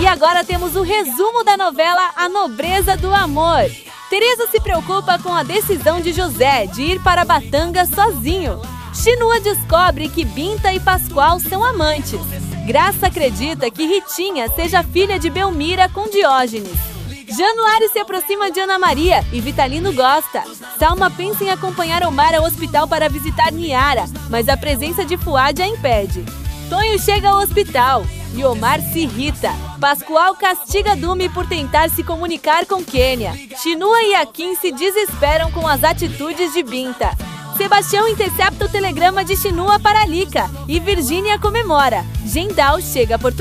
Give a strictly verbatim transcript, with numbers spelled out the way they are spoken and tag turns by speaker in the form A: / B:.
A: agora temos o resumo da novela A Nobreza do Amor. Teresa se preocupa com a decisão de José de ir para Batanga sozinho. Chinua descobre que Binta e Pascoal são amantes. Graça acredita que Ritinha seja filha de Belmira com Diógenes. Januário se aproxima de Ana Maria e Vitalino gosta. Salma pensa em acompanhar Omar ao hospital para visitar Niara, mas a presença de Fuad a impede. Tonho chega ao hospital e Omar se irrita. Pascoal castiga Dumi por tentar se comunicar com Quênia. Chinua e Akin se desesperam com as atitudes de Binta. Sebastião intercepta o telegrama de Chinua para Lica e Virgínia comemora. Gendal chega a Portugal.